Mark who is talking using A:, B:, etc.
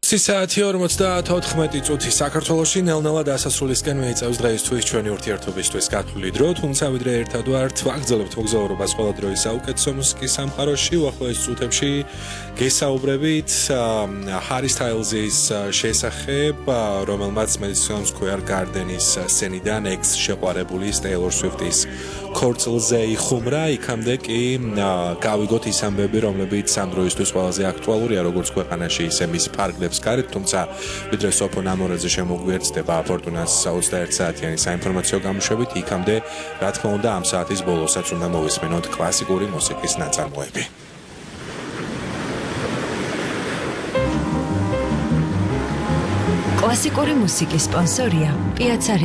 A: Საათი 54 წუთი საქართველოში ნელ-ნელა დასასრულისკენ მიიწევს დღეისთვის ჩვენი ურთიერთობისთვის გათვლილი დრო, თუმცა ვიდრე ერთად ვართ, ვაგრძელებთ მოგზაურობას ყველა დროის საუკეთესო მუსიკის სამყაროში, უახლოეს წუთებში გესაუბრებით Harry Styles-ის შესახებ, რომელმაც Madison Square Garden-ის სცენიდან ex-შეყვარებულის Taylor Swift-ის ქორწილზე იხუმრა, იქამდე კი გავიგოთ ის ამბები, რომლებიც ამ დროისთვის ყველაზე აქტუალურია, როგორც ქვეყანაში, ისე მის ფარგლებს გარეთ, თუმცა ვიდრე სოფო ნამორაძე შემოგვიერთდება Fortuna-ს 21 საათიანი საინფორმაციო გამოშვებით, იქამდე, რა თქმა უნდა, ამ საათის ბოლოსაც უნდა მოვისმინოთ კლასიკური მუსიკის ნაწარმოები.
B: კლასიკური მუსიკის სპონსორია Piazza